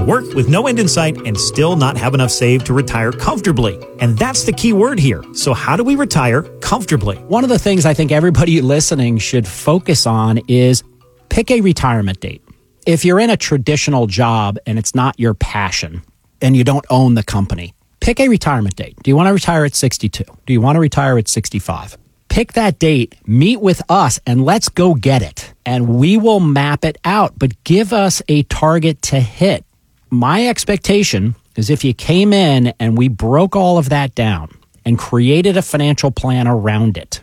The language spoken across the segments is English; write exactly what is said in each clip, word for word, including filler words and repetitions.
work with no end in sight and still not have enough saved to retire comfortably. And that's the key word here. So how do we retire comfortably? One of the things I think everybody listening should focus on is pick a retirement date. If you're in a traditional job and it's not your passion and you don't own the company, pick a retirement date. Do you want to retire at sixty-two? Do you want to retire at sixty-five? Pick that date, meet with us, and let's go get it. And we will map it out, but give us a target to hit. My expectation is if you came in and we broke all of that down and created a financial plan around it,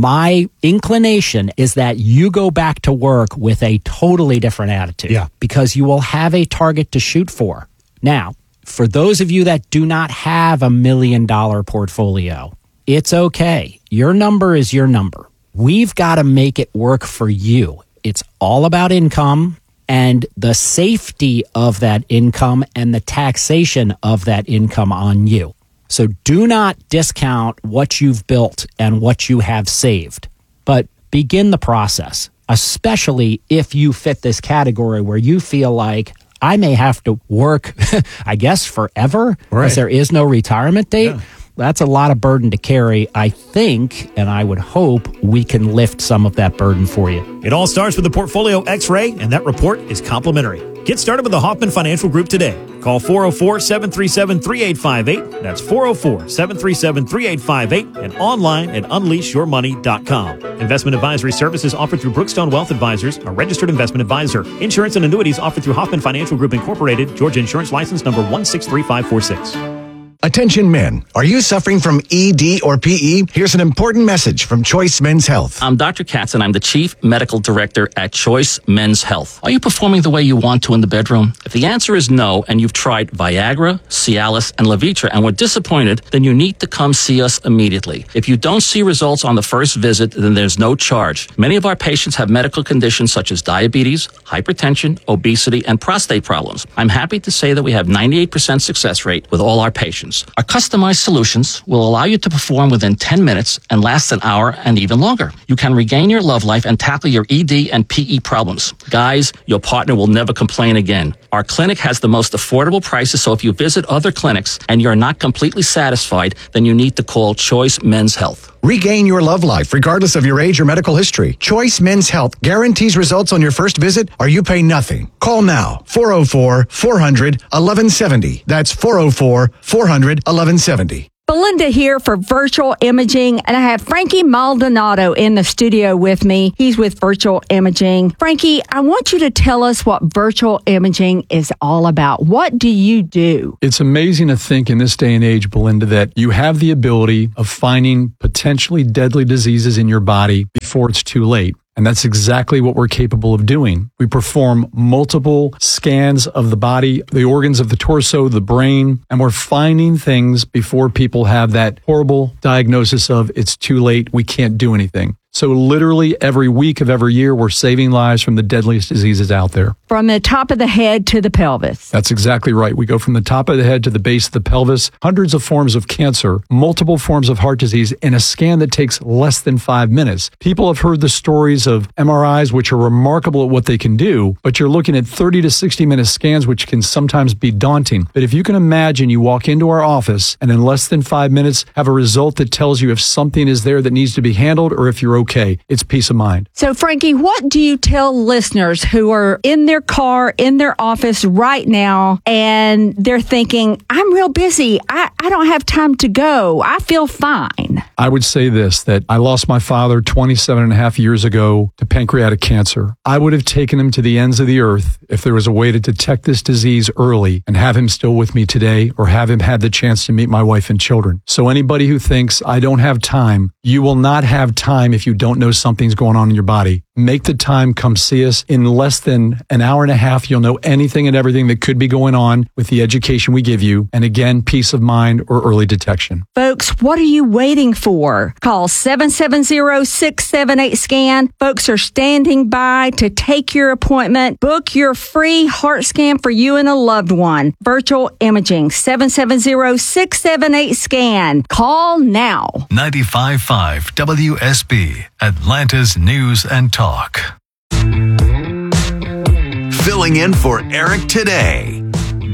my inclination is that you go back to work with a totally different attitude. Yeah. Because you will have a target to shoot for. Now, for those of you that do not have a million dollar portfolio, it's okay. Your number is your number. We've got to make it work for you. It's all about income and the safety of that income and the taxation of that income on you. So do not discount what you've built and what you have saved, but begin the process, especially if you fit this category where you feel like I may have to work, I guess, forever, because right. there is no retirement date. Yeah. That's a lot of burden to carry. I think, and I would hope, we can lift some of that burden for you. It all starts with the Portfolio X-Ray, and that report is complimentary. Get started with the Hoffman Financial Group today. Call four oh four, seven three seven, three eight five eight. That's four oh four, seven three seven, three eight five eight and online at unleash your money dot com. Investment advisory services offered through Brookstone Wealth Advisors, a registered investment advisor. Insurance and annuities offered through Hoffman Financial Group Incorporated, Georgia Insurance License number one six three five four six. Attention men, are you suffering from E D or P E? Here's an important message from Choice Men's Health. I'm Doctor Katz and I'm the Chief Medical Director at Choice Men's Health. Are you performing the way you want to in the bedroom? If the answer is no and you've tried Viagra, Cialis, and Levitra and were disappointed, then you need to come see us immediately. If you don't see results on the first visit, then there's no charge. Many of our patients have medical conditions such as diabetes, hypertension, obesity, and prostate problems. I'm happy to say that we have ninety-eight percent success rate with all our patients. Our customized solutions will allow you to perform within ten minutes and last an hour and even longer. You can regain your love life and tackle your E D and P E problems. Guys, your partner will never complain again. Our clinic has the most affordable prices, so if you visit other clinics and you're not completely satisfied, then you need to call Choice Men's Health. Regain your love life regardless of your age or medical history. Choice Men's Health guarantees results on your first visit or you pay nothing. Call now, four oh four, four hundred, eleven seventy. That's four oh four, four hundred, eleven seventy. Belinda here for Virtual Imaging, and I have Frankie Maldonado in the studio with me. He's with Virtual Imaging. Frankie, I want you to tell us what Virtual Imaging is all about. What do you do? It's amazing to think in this day and age, Belinda, that you have the ability of finding potentially deadly diseases in your body before it's too late. And that's exactly what we're capable of doing. We perform multiple scans of the body, the organs of the torso, the brain, and we're finding things before people have that horrible diagnosis of it's too late, we can't do anything. So literally every week of every year, we're saving lives from the deadliest diseases out there. From the top of the head to the pelvis. That's exactly right. We go from the top of the head to the base of the pelvis, hundreds of forms of cancer, multiple forms of heart disease, in a scan that takes less than five minutes. People have heard the stories of M R Is, which are remarkable at what they can do, but you're looking at thirty to sixty minute scans, which can sometimes be daunting. But if you can imagine, you walk into our office and in less than five minutes have a result that tells you if something is there that needs to be handled or if you're okay. It's peace of mind. So, Frankie, what do you tell listeners who are in their car, in their office right now, and they're thinking, I'm real busy. I, I don't have time to go. I feel fine. I would say this, that I lost my father twenty-seven and a half years ago to pancreatic cancer. I would have taken him to the ends of the earth if there was a way to detect this disease early and have him still with me today or have him had the chance to meet my wife and children. So anybody who thinks I don't have time, you will not have time if you don't know something's going on in your body. Make the time, come see us. In less than an hour and a half, you'll know anything and everything that could be going on with the education we give you. And again, peace of mind or early detection. Folks, what are you waiting for? Call seven seven zero, six seven eight, SCAN. Folks are standing by to take your appointment. Book your free heart scan for you and a loved one. Virtual Imaging, seven seven zero, six seven eight, SCAN. Call now. ninety-five point five W S B, Atlanta's News and Talk. Filling in for Eric today,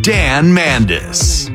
Dan Mandis.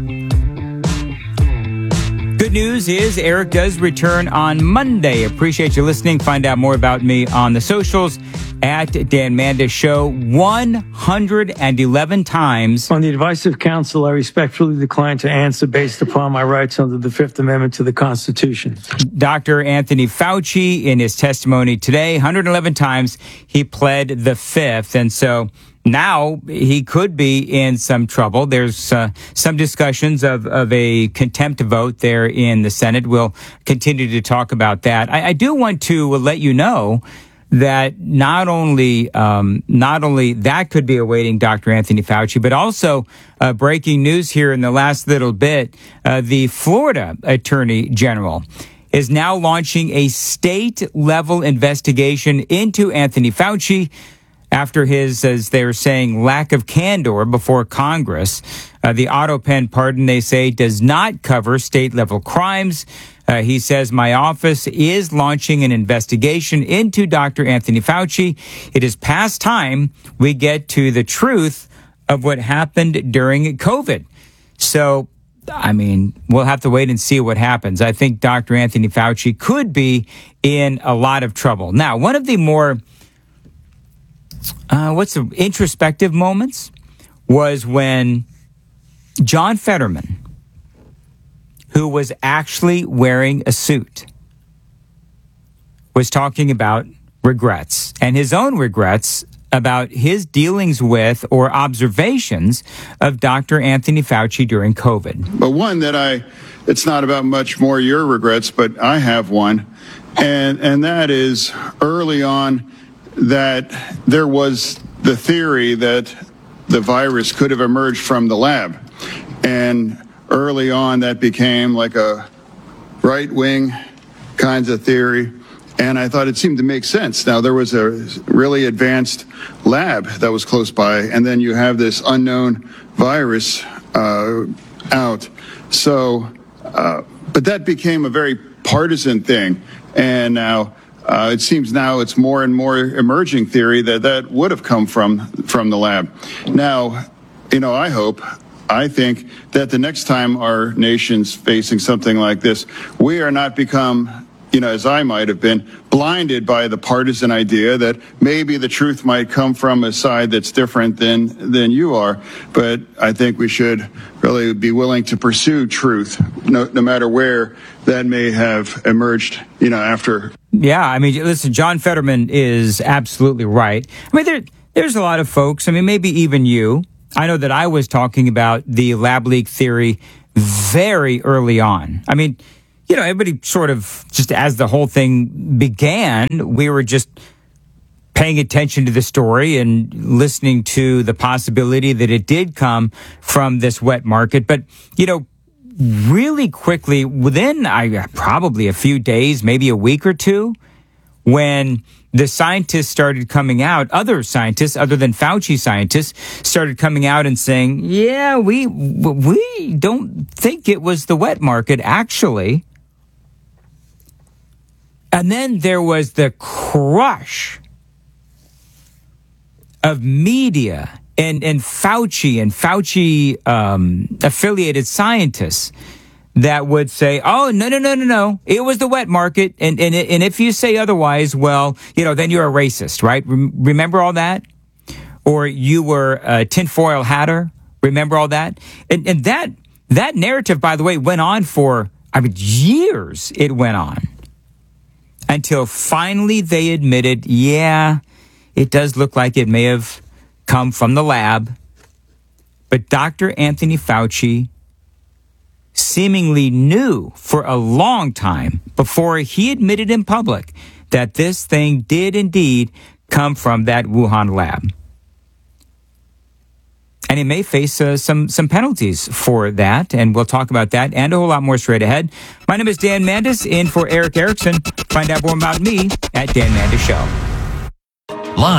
Good news is Eric does return on Monday. Appreciate you listening. Find out more about me on the socials at Dan Mandis Show. one hundred eleven times. On the advice of counsel, I respectfully decline to answer based upon my rights under the Fifth Amendment to the Constitution. Doctor Anthony Fauci, in his testimony today, one hundred eleven times he pled the fifth. And so now he could be in some trouble. There's uh, some discussions of, of a contempt vote there in the Senate. We'll continue to talk about that. I, I do want to let you know that not only um, not only that could be awaiting Doctor Anthony Fauci, but also uh, breaking news here in the last little bit, uh, the Florida Attorney General is now launching a state-level investigation into Anthony Fauci after his, as they're saying, lack of candor before Congress. Uh, the auto pen pardon, they say, does not cover state-level crimes. Uh, he says, my office is launching an investigation into Doctor Anthony Fauci. It is past time we get to the truth of what happened during COVID. So, I mean, we'll have to wait and see what happens. I think Doctor Anthony Fauci could be in a lot of trouble. Now, one of the more Uh, what's the introspective moments was when John Fetterman, who was actually wearing a suit, was talking about regrets and his own regrets about his dealings with or observations of Doctor Anthony Fauci during COVID. But one that I, it's not about much more your regrets, but I have one. And, and that is early on, that there was the theory that the virus could have emerged from the lab. And early on, that became like a right-wing kinds of theory. And I thought it seemed to make sense. Now, there was a really advanced lab that was close by, and then you have this unknown virus uh, out. So, uh, but that became a very partisan thing. And now, Uh, it seems now it's more and more emerging theory that that would have come from from the lab. Now, you know, I hope, I think that the next time our nation's facing something like this, we are not become, you know, as I might have been, blinded by the partisan idea that maybe the truth might come from a side that's different than than you are. But I think we should really be willing to pursue truth, no, no matter where that may have emerged, you know, after. Yeah, I mean, listen, John Fetterman is absolutely right. I mean, there, there's a lot of folks, I mean, maybe even you. I know that I was talking about the lab leak theory very early on. I mean, you know, everybody sort of, just as the whole thing began, we were just paying attention to the story and listening to the possibility that it did come from this wet market. But, you know, really quickly, within I, probably a few days, maybe a week or two, when the scientists started coming out, other scientists other than Fauci scientists started coming out and saying, yeah, we we don't think it was the wet market, actually. And then there was the crush of media and, and Fauci and Fauci um, affiliated scientists that would say, oh, no, no, no, no, no. It was the wet market. And, and, and if you say otherwise, well, you know, then you're a racist, right? Rem- remember all that? Or you were a tinfoil hatter. Remember all that? And, and that, that narrative, by the way, went on for, I mean, years it went on. Until finally they admitted, yeah, it does look like it may have come from the lab. But Doctor Anthony Fauci seemingly knew for a long time before he admitted in public that this thing did indeed come from that Wuhan lab. And he may face uh, some some penalties for that, and we'll talk about that and a whole lot more straight ahead. My name is Dan Mandis, in for Eric Erickson. Find out more about me at Dan Mandis Show. Live from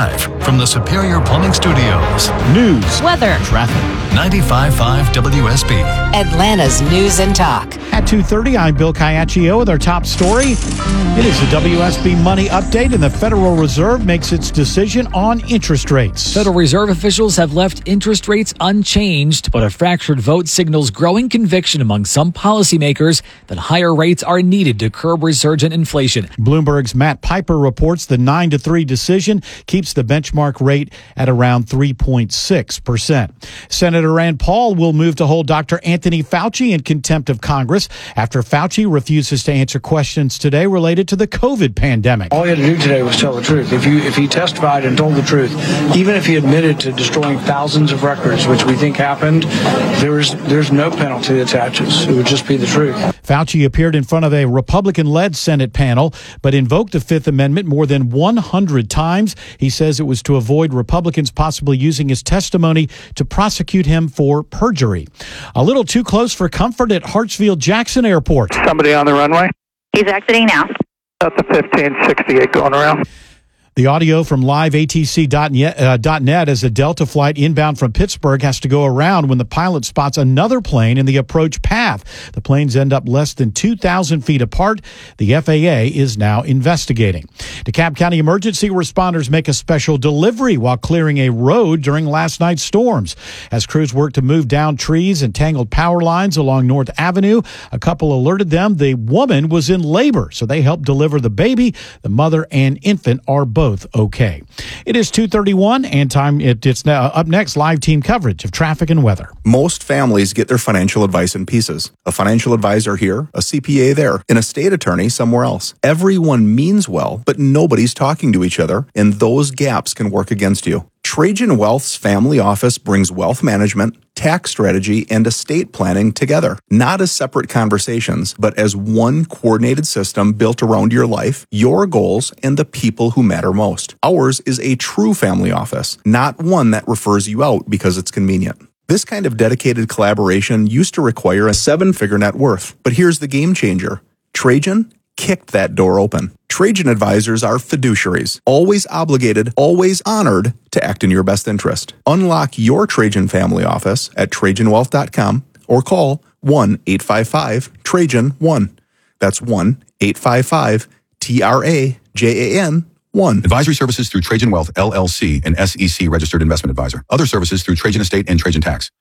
from the Superior Plumbing Studios. News, weather, traffic. ninety-five point five W S B. Atlanta's News and Talk. At two thirty, I'm Bill Caiaccio with our top story. It is the W S B Money Update, and the Federal Reserve makes its decision on interest rates. Federal Reserve officials have left interest rates unchanged, but a fractured vote signals growing conviction among some policymakers that higher rates are needed to curb resurgent inflation. Bloomberg's Matt Piper reports the nine to three decision keeps the benchmark rate at around three point six percent. Senator Rand Paul will move to hold Doctor Anthony Fauci in contempt of Congress after Fauci refuses to answer questions today related to the COVID pandemic. All he had to do today was tell the truth. If you if he testified and told the truth, even if he admitted to destroying thousands of records, which we think happened, there's there's no penalty that attaches. It would just be the truth. Fauci appeared in front of a Republican-led Senate panel, but invoked the Fifth Amendment more than one hundred times. He says it was to avoid Republicans possibly using his testimony to prosecute him for perjury. A little too close for comfort at Hartsfield-Jackson Airport. Somebody on the runway? He's exiting now. At the fifteen sixty-eight going around. The audio from live A T C dot net as a Delta flight inbound from Pittsburgh has to go around when the pilot spots another plane in the approach path. The planes end up less than two thousand feet apart. The F A A is now investigating. DeKalb County emergency responders make a special delivery while clearing a road during last night's storms. As crews work to move down trees and tangled power lines along North Avenue, a couple alerted them the woman was in labor, so they helped deliver the baby. The mother and infant are both Both okay. It is two thirty-one, and time it, it's now up next. Live team coverage of traffic and weather. Most families get their financial advice in pieces. A financial advisor here, a C P A there, an estate attorney somewhere else. Everyone means well, but nobody's talking to each other, and those gaps can work against you. Trajan Wealth's family office brings wealth management, tax strategy, and estate planning together, not as separate conversations, but as one coordinated system built around your life, your goals, and the people who matter most. Ours is a true family office, not one that refers you out because it's convenient. This kind of dedicated collaboration used to require a seven-figure net worth, but here's the game changer. Trajan kicked that door open. Trajan advisors are fiduciaries, always obligated, always honored to act in your best interest. Unlock your Trajan family office at Trajan Wealth dot com or call one eight five five Trajan one. That's one eight five five T R A J A N one. Advisory services through Trajan Wealth, L L C, an S E C registered investment advisor. Other services through Trajan Estate and Trajan Tax.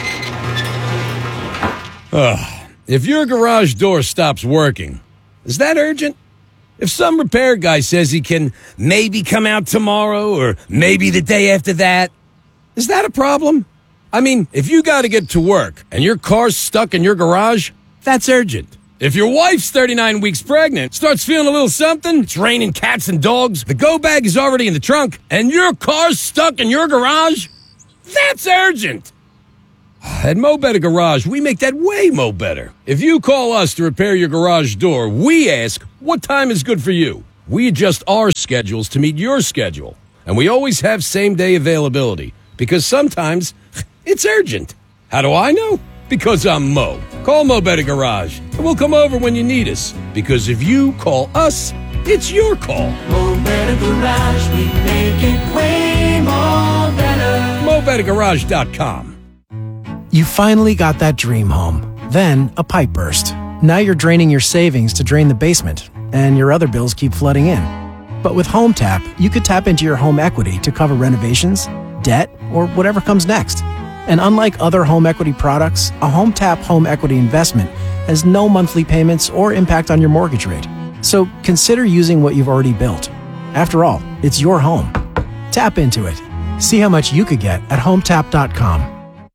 Ugh. If your garage door stops working, is that urgent? If some repair guy says he can maybe come out tomorrow or maybe the day after that, is that a problem? I mean, if you got to get to work and your car's stuck in your garage, that's urgent. If your wife's thirty-nine weeks pregnant, starts feeling a little something, it's raining cats and dogs, the go bag is already in the trunk, and your car's stuck in your garage, that's urgent. At Mo Better Garage, we make that way mo better. If you call us to repair your garage door, we ask, what time is good for you? We adjust our schedules to meet your schedule. And we always have same-day availability, because sometimes it's urgent. How do I know? Because I'm Mo. Call Mo Better Garage, and we'll come over when you need us. Because if you call us, it's your call. Mo Better Garage, we make it way more better. Mo Better Garage dot com. You finally got that dream home. Then a pipe burst. Now you're draining your savings to drain the basement, and your other bills keep flooding in. But with HomeTap, you could tap into your home equity to cover renovations, debt, or whatever comes next. And unlike other home equity products, a HomeTap home equity investment has no monthly payments or impact on your mortgage rate. So consider using what you've already built. After all, it's your home. Tap into it. See how much you could get at home tap dot com.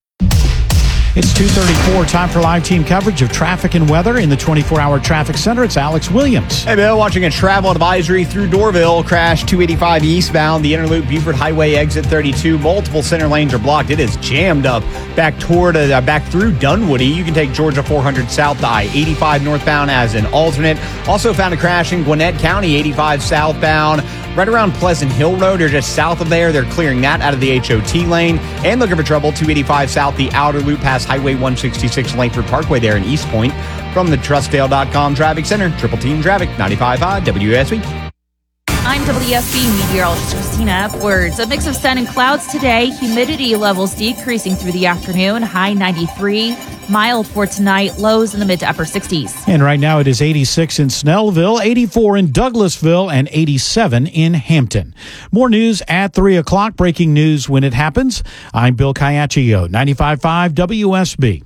It's two thirty-four, time for live team coverage of traffic and weather in the twenty-four hour traffic center. It's Alex Williams. Hey, Bill, watching a travel advisory through Dorville. Crash two eighty-five eastbound, the Interloop Buford Highway exit thirty-two. Multiple center lanes are blocked. It is jammed up back toward, uh, back through Dunwoody. You can take Georgia four hundred south to I eighty-five northbound as an alternate. Also found a crash in Gwinnett County, eighty-five southbound. Right around Pleasant Hill Road, or just south of there. They're clearing that out of the H O T lane. And looking for trouble, two eighty-five south, the outer loop past Highway one sixty-six Langford Parkway there in East Point. From the Trustdale dot com Traffic Center, Triple Team Traffic, ninety-five point five W S B. I'm W S B meteorologist Christina Upwards. A mix of sun and clouds today. Humidity levels decreasing through the afternoon. High ninety-three. Mild for tonight. Lows in the mid to upper sixties. And right now it is eighty-six in Snellville, eighty-four in Douglasville, and eighty-seven in Hampton. More news at three o'clock. Breaking news when it happens. I'm Bill Caiaccio, ninety-five point five W S B.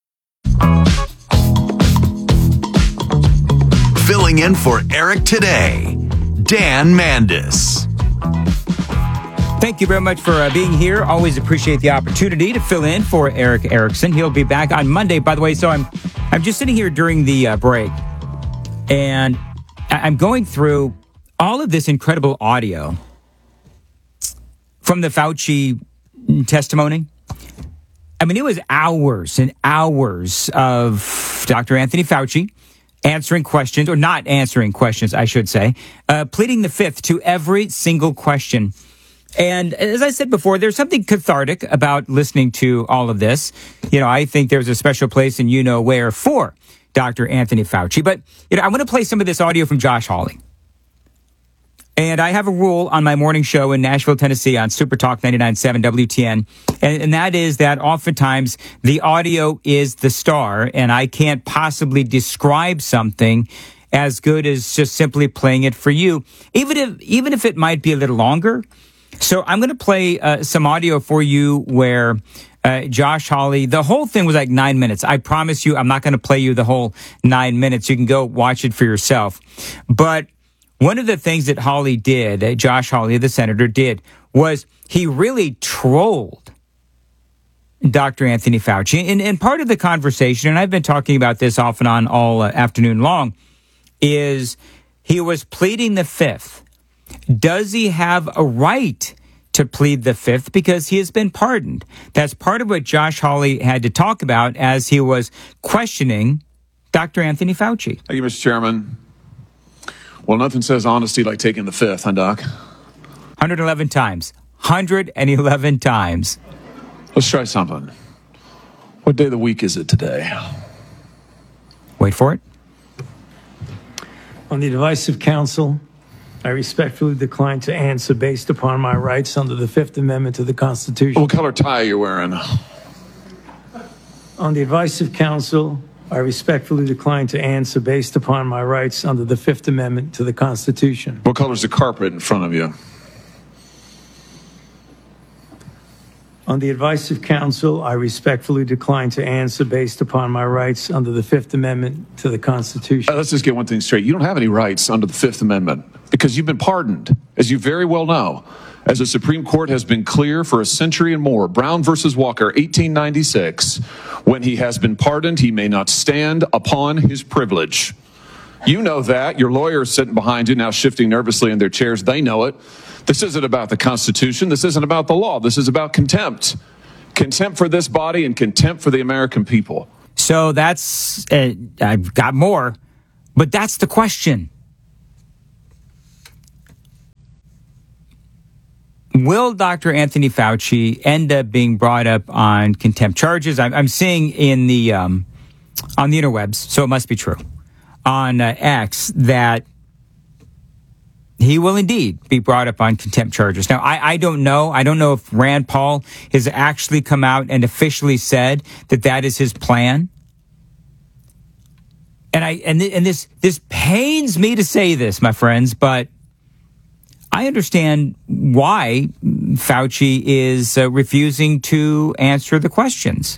Filling in for Eric today, Dan Mandis. Thank you very much for uh, being here. Always appreciate the opportunity to fill in for Eric Erickson. He'll be back on Monday, by the way. So I'm I'm just sitting here during the uh, break, and I'm going through all of this incredible audio from the Fauci testimony. I mean, it was hours and hours of Doctor Anthony Fauci answering questions, or not answering questions, I should say, uh, pleading the fifth to every single question. And as I said before, there's something cathartic about listening to all of this. You know, I think there's a special place in you know where for Doctor Anthony Fauci. But, you know, I want to play some of this audio from Josh Hawley. And I have a rule on my morning show in Nashville, Tennessee on Super Talk ninety-nine point seven W T N. And, and that is that oftentimes the audio is the star, and I can't possibly describe something as good as just simply playing it for you, even if, even if it might be a little longer. So I'm going to play uh, some audio for you where uh, Josh Hawley, the whole thing was like nine minutes. I promise you, I'm not going to play you the whole nine minutes. You can go watch it for yourself. But one of the things that Hawley did, uh, Josh Hawley, the senator, did, was he really trolled Doctor Anthony Fauci. And, and part of the conversation, and I've been talking about this off and on all uh, afternoon long, is he was pleading the fifth. Does he have a right to plead the fifth because he has been pardoned? That's part of what Josh Hawley had to talk about as he was questioning Doctor Anthony Fauci. Thank you, Mister Chairman. Well, nothing says honesty like taking the fifth, huh, Doc? one hundred eleven times. one hundred eleven times. Let's try something. What day of the week is it today? Wait for it. On the advice of counsel, I respectfully decline to answer based upon my rights under the Fifth Amendment to the Constitution. What color tie are you wearing? On the advice of counsel, I respectfully decline to answer based upon my rights under the Fifth Amendment to the Constitution. What color's the carpet in front of you? On the advice of counsel, I respectfully decline to answer based upon my rights under the Fifth Amendment to the Constitution. Uh, let's just get one thing straight. You don't have any rights under the Fifth Amendment because you've been pardoned, as you very well know. As the Supreme Court has been clear for a century and more, Brown versus Walker, eighteen ninety-six, when he has been pardoned, he may not stand upon his privilege. You know that. Your lawyers sitting behind you now shifting nervously in their chairs. They know it. This isn't about the Constitution. This isn't about the law. This is about contempt. Contempt for this body and contempt for the American people. So that's, uh, I've got more, but that's the question. Will Doctor Anthony Fauci end up being brought up on contempt charges? I'm, I'm seeing in the um, on the interwebs, so it must be true, on uh, X, that he will indeed be brought up on contempt charges. Now, I, I don't know. I don't know if Rand Paul has actually come out and officially said that that is his plan. And I and th- and this this pains me to say this, my friends, but I understand why Fauci is uh, refusing to answer the questions.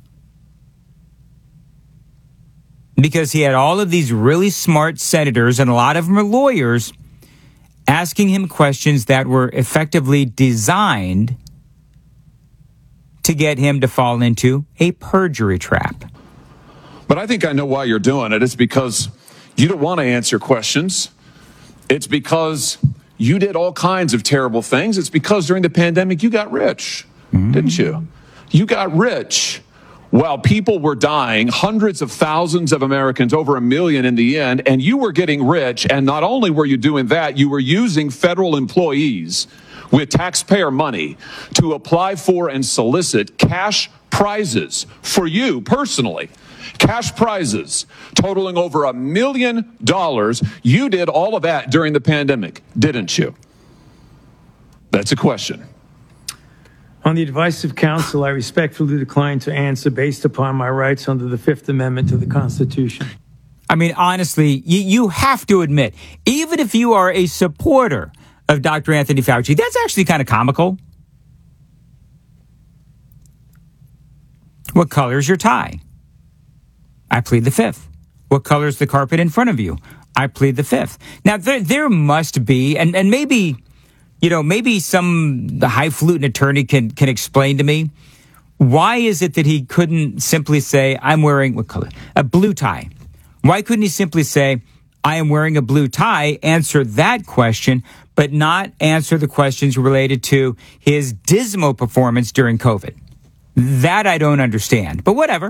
Because he had all of these really smart senators, and a lot of them are lawyers, asking him questions that were effectively designed to get him to fall into a perjury trap. But I think I know why you're doing it. It's because you don't want to answer questions. It's because you did all kinds of terrible things. It's because during the pandemic, you got rich, mm-hmm. didn't you? You got rich while people were dying, hundreds of thousands of Americans, over a million in the end, and you were getting rich. And not only were you doing that, you were using federal employees with taxpayer money to apply for and solicit cash prizes for you personally. Cash prizes totaling over a million dollars. You did all of that during the pandemic, didn't you? That's a question. On the advice of counsel, I respectfully decline to answer based upon my rights under the Fifth Amendment to the Constitution. I mean, honestly, you, you have to admit, even if you are a supporter of Doctor Anthony Fauci, that's actually kind of comical. What color is your tie? I plead the fifth. What color is the carpet in front of you? I plead the fifth. Now, there, there must be, and, and maybe, you know, maybe some the highfalutin attorney can, can explain to me, why is it that he couldn't simply say, I'm wearing, what color? A blue tie. Why couldn't he simply say, I am wearing a blue tie, answer that question, but not answer the questions related to his dismal performance during COVID? That I don't understand, but whatever.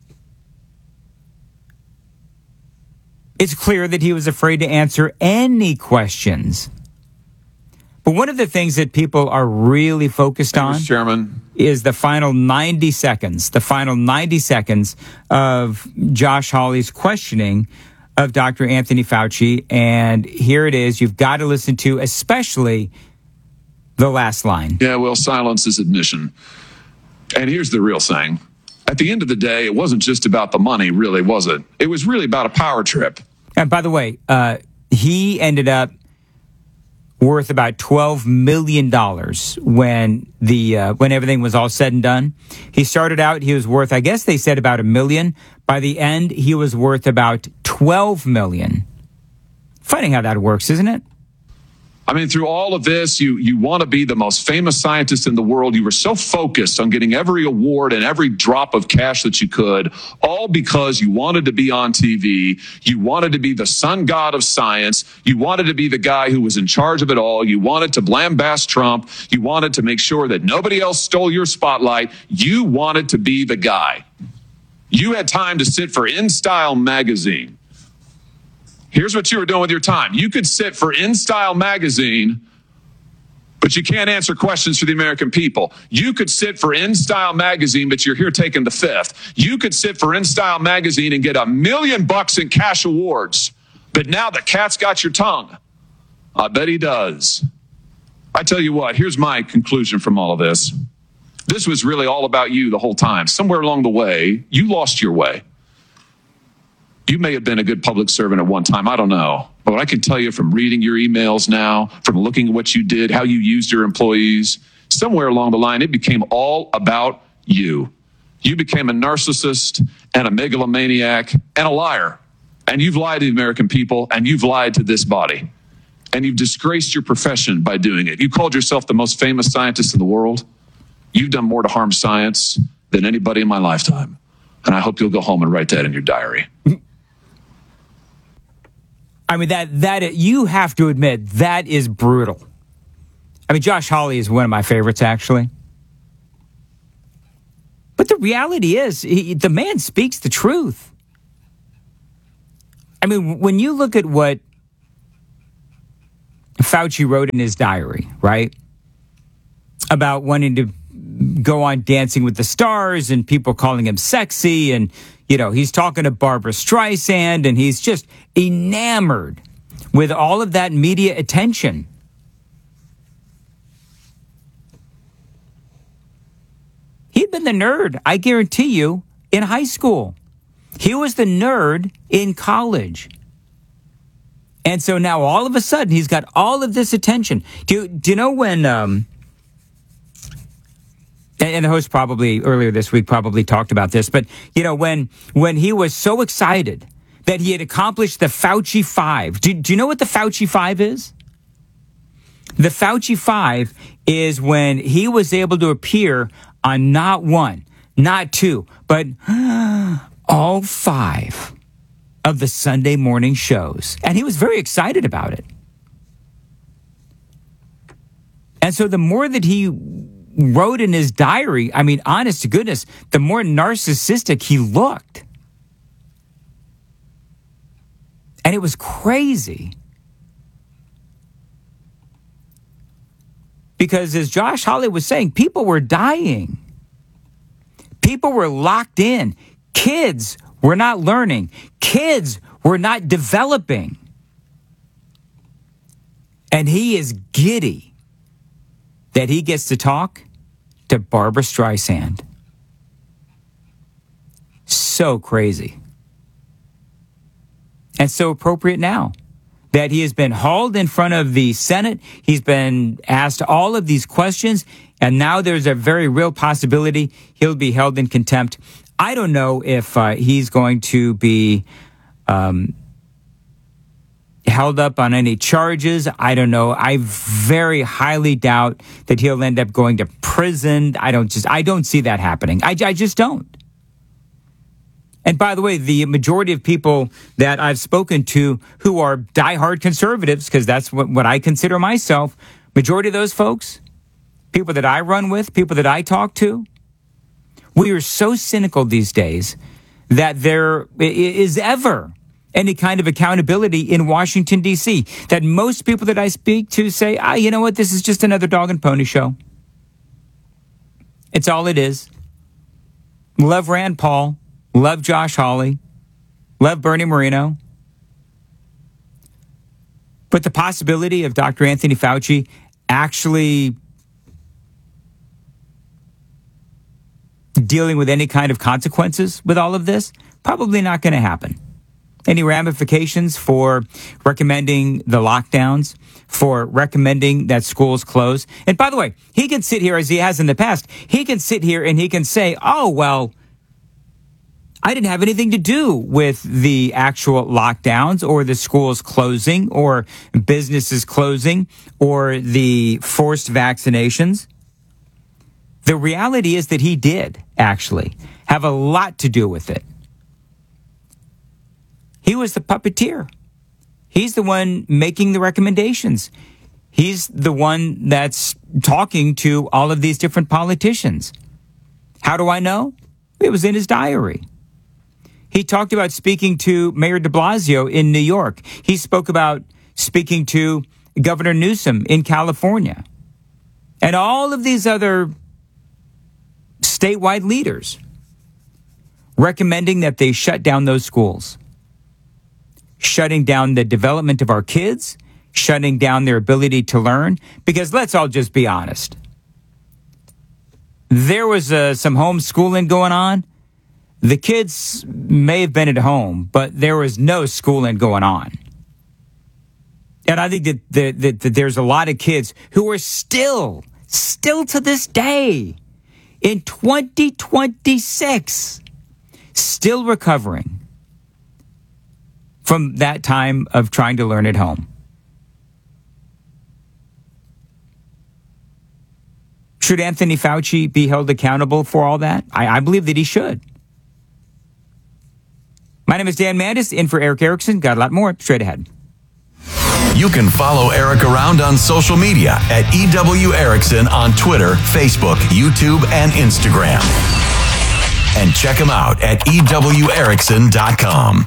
It's clear that he was afraid to answer any questions. But one of the things that people are really focused on, Mister Chairman, is the final ninety seconds, the final ninety seconds of Josh Hawley's questioning of Doctor Anthony Fauci. And here it is. You've got to listen to especially the last line. Yeah, well, silence is admission. And here's the real thing. At the end of the day, it wasn't just about the money, really, was it? It was really about a power trip. And by the way, uh, he ended up worth about twelve million dollars when the uh, when everything was all said and done. He started out, he was worth, I guess they said about a million. By the end, he was worth about twelve million. Funny how that works, isn't it? I mean, through all of this, you you want to be the most famous scientist in the world. You were so focused on getting every award and every drop of cash that you could, all because you wanted to be on T V. You wanted to be the sun god of science. You wanted to be the guy who was in charge of it all. You wanted to lambast Trump. You wanted to make sure that nobody else stole your spotlight. You wanted to be the guy. You had time to sit for InStyle magazine. Here's what you were doing with your time. You could sit for InStyle magazine, but you can't answer questions for the American people. You could sit for InStyle magazine, but you're here taking the fifth. You could sit for InStyle magazine and get a million bucks in cash awards, but now the cat's got your tongue. I bet he does. I tell you what, here's my conclusion from all of this. This was really all about you the whole time. Somewhere along the way, you lost your way. You may have been a good public servant at one time. I don't know. But what I can tell you from reading your emails now, from looking at what you did, how you used your employees, somewhere along the line, it became all about you. You became a narcissist and a megalomaniac and a liar. And you've lied to the American people, and you've lied to this body. And you've disgraced your profession by doing it. You called yourself the most famous scientist in the world. You've done more to harm science than anybody in my lifetime. And I hope you'll go home and write that in your diary. I mean, that that you have to admit, that is brutal. I mean, Josh Hawley is one of my favorites, actually. But the reality is, he, the man speaks the truth. I mean, when you look at what Fauci wrote in his diary, right, about wanting to go on Dancing with the Stars and people calling him sexy, and you know, he's talking to Barbara Streisand, and he's just enamored with all of that media attention. He'd been the nerd, I guarantee you, in high school. He was the nerd in college. And so now all of a sudden he's got all of this attention. Do you, do you know when... Um, And the host probably earlier this week probably talked about this, but you know, when when he was so excited that he had accomplished the Fauci Five. Do, do you know what the Fauci Five is? The Fauci Five is when he was able to appear on not one, not two, but all five of the Sunday morning shows. And he was very excited about it. And so the more that he wrote in his diary, I mean, honest to goodness, the more narcissistic he looked. And it was crazy. Because as Josh Hawley was saying, people were dying. People were locked in. Kids were not learning. Kids were not developing. And he is giddy that he gets to talk to Barbra Streisand. So crazy. And so appropriate now that he has been hauled in front of the Senate. He's been asked all of these questions, and now there's a very real possibility he'll be held in contempt. I don't know if uh, he's going to be um, held up on any charges. I don't know. I very highly doubt that he'll end up going to prison. I don't just, I don't see that happening. I, I just don't. And by the way, the majority of people that I've spoken to who are diehard conservatives, because that's what, what I consider myself, majority of those folks, people that I run with, people that I talk to, we are so cynical these days that there is ever any kind of accountability in Washington, D C, that most people that I speak to say, ah, you know what, this is just another dog and pony show. It's all it is. Love Rand Paul. Love Josh Hawley. Love Bernie Moreno. But the possibility of Doctor Anthony Fauci actually dealing with any kind of consequences with all of this, probably not going to happen. Any ramifications for recommending the lockdowns, for recommending that schools close? And by the way, he can sit here as he has in the past. He can sit here and he can say, oh, well, I didn't have anything to do with the actual lockdowns or the schools closing or businesses closing or the forced vaccinations. The reality is that he did actually have a lot to do with it. He was the puppeteer. He's the one making the recommendations. He's the one that's talking to all of these different politicians. How do I know? It was in his diary. He talked about speaking to Mayor de Blasio in New York. He spoke about speaking to Governor Newsom in California. And all of these other statewide leaders recommending that they shut down those schools. Shutting down the development of our kids, shutting down their ability to learn. Because let's all just be honest. There was uh, some homeschooling going on. The kids may have been at home, but there was no schooling going on. And I think that, that, that, that there's a lot of kids who are still, still to this day, in twenty twenty-six, still recovering from that time of trying to learn at home. Should Anthony Fauci be held accountable for all that? I, I believe that he should. My name is Dan Mandis, in for Eric Erickson. Got a lot more straight ahead. You can follow Eric around on social media at E W Erickson on Twitter, Facebook, YouTube, and Instagram. And check him out at E W Erickson dot com.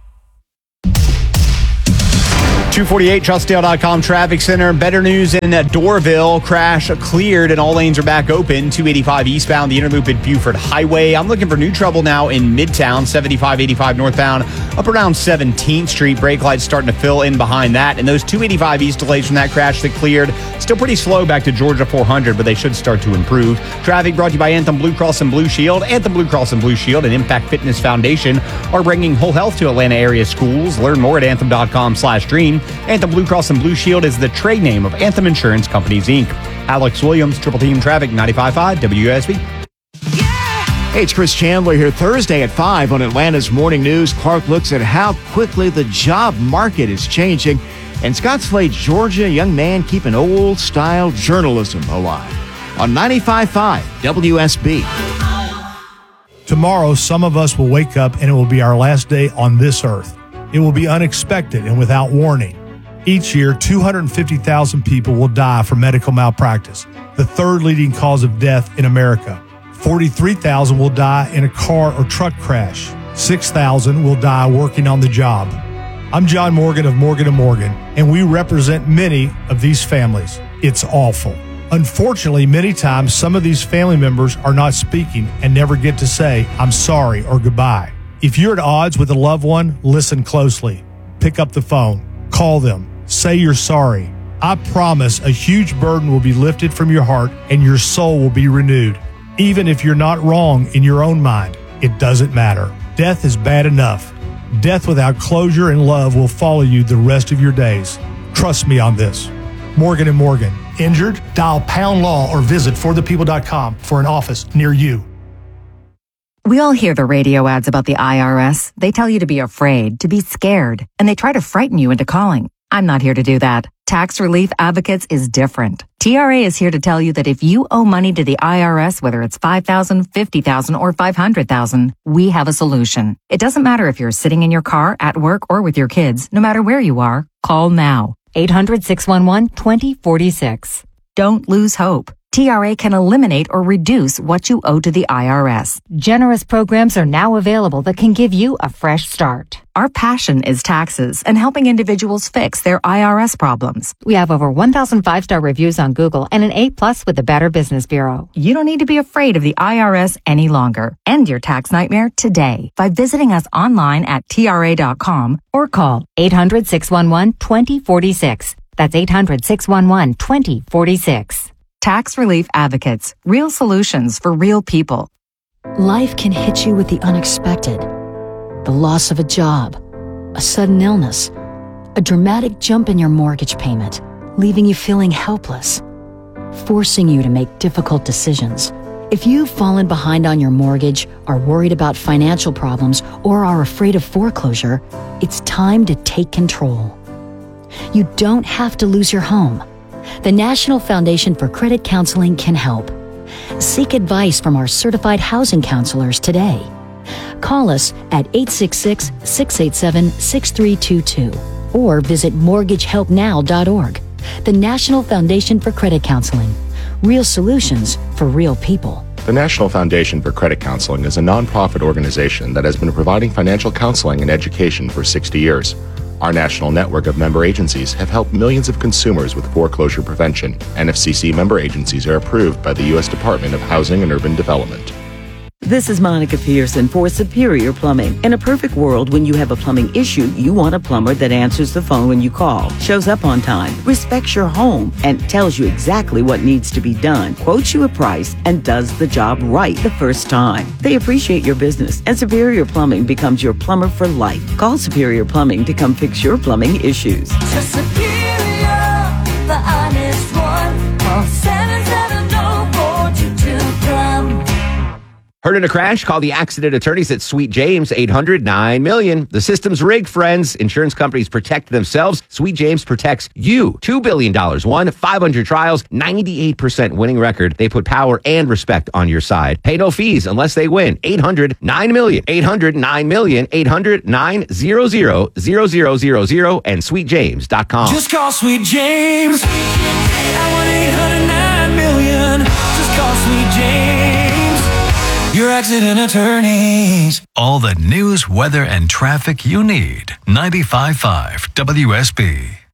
two forty-eight, trustdale dot com traffic center. Better news in Doraville. Crash cleared and all lanes are back open. two eighty-five eastbound, the interloop at Buford Highway. I'm looking for new trouble now in Midtown. seventy-five eighty-five northbound up around seventeenth Street. Brake lights starting to fill in behind that. And those two eighty-five east delays from that crash that cleared, still pretty slow back to Georgia four hundred, but they should start to improve. Traffic brought to you by Anthem Blue Cross and Blue Shield. Anthem Blue Cross and Blue Shield and Impact Fitness Foundation are bringing whole health to Atlanta area schools. Learn more at anthem dot com slash dream. Anthem Blue Cross and Blue Shield is the trade name of Anthem Insurance Companies, Incorporated. Alex Williams, Triple Team Traffic, ninety-five point five W S B. Hey, it's Chris Chandler here. Thursday at five on Atlanta's Morning News. Clark looks at how quickly the job market is changing. In Scottsdale, Georgia, a young man keeping old-style journalism alive. On ninety-five point five W S B. Tomorrow, some of us will wake up and it will be our last day on this earth. It will be unexpected and without warning. Each year, two hundred fifty thousand people will die from medical malpractice, the third leading cause of death in America. forty-three thousand will die in a car or truck crash. six thousand will die working on the job. I'm John Morgan of Morgan and Morgan, and we represent many of these families. It's awful. Unfortunately, many times some of these family members are not speaking and never get to say, I'm sorry or goodbye. If you're at odds with a loved one, listen closely. Pick up the phone. Call them. Say you're sorry. I promise a huge burden will be lifted from your heart and your soul will be renewed. Even if you're not wrong in your own mind, it doesn't matter. Death is bad enough. Death without closure and love will follow you the rest of your days. Trust me on this. Morgan and Morgan. Injured? Dial pound law or visit for the people dot com for an office near you. We all hear the radio ads about the I R S. They tell you to be afraid, to be scared, and they try to frighten you into calling. I'm not here to do that. Tax Relief Advocates is different. T R A is here to tell you that if you owe money to the I R S, whether it's five thousand dollars, fifty thousand dollars, or five hundred thousand dollars, we have a solution. It doesn't matter if you're sitting in your car, at work, or with your kids. No matter where you are, call now. eight hundred, six one one, two zero four six. Don't lose hope. T R A can eliminate or reduce what you owe to the I R S. Generous programs are now available that can give you a fresh start. Our passion is taxes and helping individuals fix their I R S problems. We have over one thousand five-star reviews on Google and an A plus with the Better Business Bureau. You don't need to be afraid of the I R S any longer. End your tax nightmare today by visiting us online at T R A dot com or call eight hundred, six one one, two zero four six. That's eight hundred, six one one, two zero four six. Tax Relief Advocates. Real solutions for real people. Life can hit you with the unexpected. The loss of a job, a sudden illness, a dramatic jump in your mortgage payment, leaving you feeling helpless, forcing you to make difficult decisions. If you've fallen behind on your mortgage, are worried about financial problems, or are afraid of foreclosure, it's time to take control. You don't have to lose your home. The National Foundation for Credit Counseling can help. Seek advice from our certified housing counselors today. Call us at eight six six, six eight seven, six three two two or visit mortgage help now dot org. The National Foundation for Credit Counseling. Real solutions for real people. The National Foundation for Credit Counseling is a nonprofit organization that has been providing financial counseling and education for sixty years. Our national network of member agencies have helped millions of consumers with foreclosure prevention. N F C C member agencies are approved by the U S Department of Housing and Urban Development. This is Monica Pearson for Superior Plumbing. In a perfect world, when you have a plumbing issue, you want a plumber that answers the phone when you call, shows up on time, respects your home, and tells you exactly what needs to be done, quotes you a price, and does the job right the first time. They appreciate your business, and Superior Plumbing becomes your plumber for life. Call Superior Plumbing to come fix your plumbing issues. To Superior, the honest one. Call seven seven zero, four two two, plum. Heard in a crash? Call the accident attorneys at Sweet James, eight hundred, nine million. The system's rigged, friends. Insurance companies protect themselves. Sweet James protects you. two billion dollars won, five hundred trials, ninety-eight percent winning record. They put power and respect on your side. Pay no fees unless they win. eight hundred, nine million. eight hundred, nine million. eight hundred, nine hundred, zero zero zero zero and sweet james dot com. Just call Sweet James at one eight hundred, nine million. Just call Sweet James, your accident attorneys. All the news, weather, and traffic you need. ninety-five point five W S B.